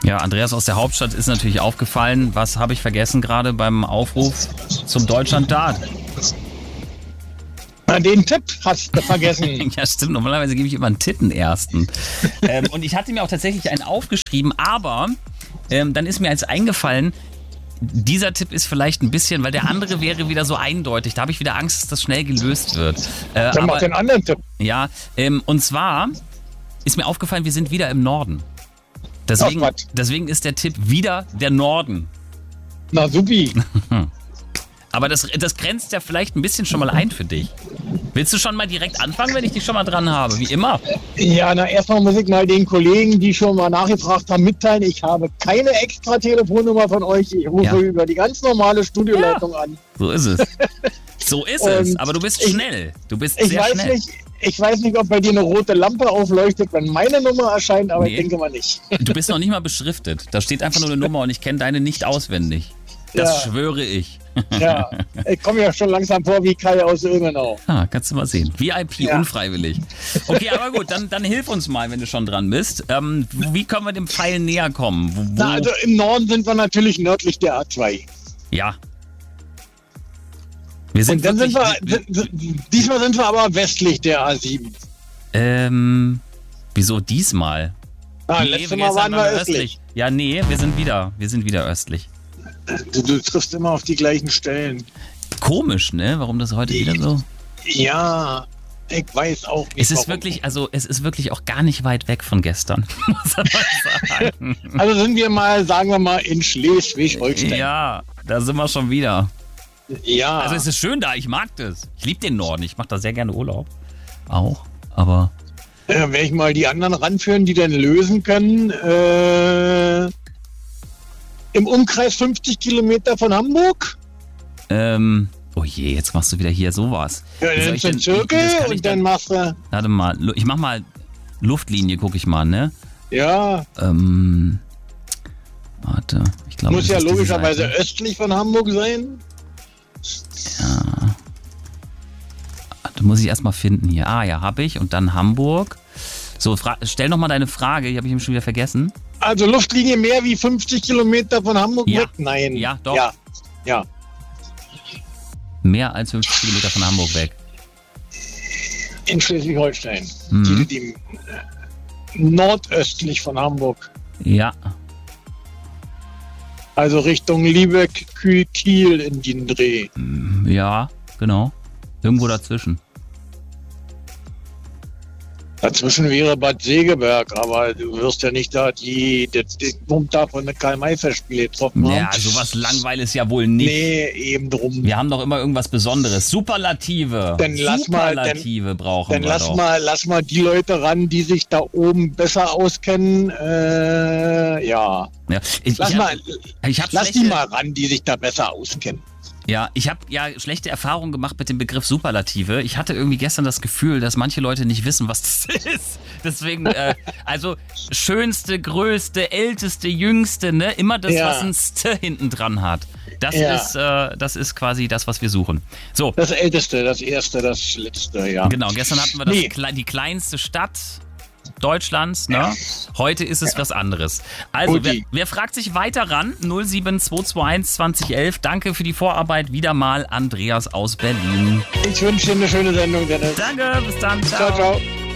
Ja, Andreas aus der Hauptstadt ist natürlich aufgefallen. Was habe ich vergessen gerade beim Aufruf zum Deutschland-Dart? Na, den Tipp hast du vergessen. Ja, stimmt. Normalerweise gebe ich immer einen Tittenersten. Und ich hatte mir auch tatsächlich einen aufgeschrieben, aber dann ist mir eins eingefallen, dieser Tipp ist vielleicht ein bisschen, weil der andere wäre wieder so eindeutig. Da habe ich wieder Angst, dass das schnell gelöst wird. Dann mach den anderen Tipp. Ja, und zwar ist mir aufgefallen, wir sind wieder im Norden. Deswegen ist der Tipp wieder der Norden. Na, supi. Aber das grenzt ja vielleicht ein bisschen schon mal ein für dich. Willst du schon mal direkt anfangen, wenn ich dich schon mal dran habe? Wie immer. Ja, na, erstmal muss ich mal den Kollegen, die schon mal nachgefragt haben, mitteilen, ich habe keine extra Telefonnummer von euch. Ich rufe über die ganz normale Studioleitung an. So ist es. So ist es. Aber du bist schnell. Du bist sehr schnell. Ich weiß nicht, ob bei dir eine rote Lampe aufleuchtet, wenn meine Nummer erscheint, aber ich denke mal nicht. Du bist noch nicht mal beschriftet. Da steht einfach nur eine Nummer und ich kenne deine nicht auswendig. Das schwöre ich. Ja, ich komme ja schon langsam vor wie Kai aus Ilmenau. Kannst du mal sehen. VIP unfreiwillig. Okay, aber gut, dann hilf uns mal, wenn du schon dran bist. Wie können wir dem Pfeil näher kommen? Na, also im Norden sind wir natürlich nördlich der A2. Ja. Und dann diesmal sind wir aber westlich der A7. Wieso diesmal? Letztes Mal waren wir östlich. Ja, nee, wir sind wieder östlich. Du triffst immer auf die gleichen Stellen. Komisch, ne? Warum das heute wieder so? Ja, ich weiß auch nicht. Es ist wirklich auch gar nicht weit weg von gestern, muss man sagen. Also sagen wir mal, in Schleswig-Holstein. Ja, da sind wir schon wieder. Ja. Also es ist schön da, ich mag das. Ich liebe den Norden, ich mache da sehr gerne Urlaub. Auch, aber... werde ich mal die anderen ranführen, die dann lösen können. Im Umkreis 50 Kilometer von Hamburg. Oh je, jetzt machst du wieder hier sowas. Ja, dann ist ein Zirkel und dann machst du... Warte mal, ich mach mal Luftlinie, gucke ich mal, ne? Ja. Warte, ich glaube... Muss ja logischerweise östlich von Hamburg sein. Ja. Da muss ich erstmal finden hier. Ja, habe ich. Und dann Hamburg. So, stell nochmal deine Frage. Die habe ich eben schon wieder vergessen. Also Luftlinie mehr wie 50 Kilometer von Hamburg weg? Nein. Ja, doch. Ja. Mehr als 50 Kilometer von Hamburg weg. In Schleswig-Holstein. Die nordöstlich von Hamburg. Ja. Also Richtung Lübeck, Kiel in den Dreh. Ja, genau. Irgendwo dazwischen. Dazwischen wäre Bad Segeberg, aber du wirst ja nicht da den Bummtag von der Karl-May-Festspiele getroffen haben. Ja, sowas langweilig ja wohl nicht. Nee, eben drum. Wir haben doch immer irgendwas Besonderes. Superlative. Superlative brauchen wir doch. Lass mal die Leute ran, die sich da oben besser auskennen. Ja. Lass die mal ran, die sich da besser auskennen. Ja, ich habe ja schlechte Erfahrungen gemacht mit dem Begriff Superlative. Ich hatte irgendwie gestern das Gefühl, dass manche Leute nicht wissen, was das ist. Deswegen, also schönste, größte, älteste, jüngste, ne? Immer das, was ein St hinten dran hat. Das ist quasi das, was wir suchen. So. Das Älteste, das Erste, das Letzte, ja. Genau, gestern hatten wir die kleinste Stadt Deutschlands, ne? Ja. Heute ist es was anderes. Also, wer fragt sich weiter ran? 07221 2011. Danke für die Vorarbeit. Wieder mal Andreas aus Berlin. Ich wünsche dir eine schöne Sendung, Dennis. Danke, bis dann. Ciao, ciao.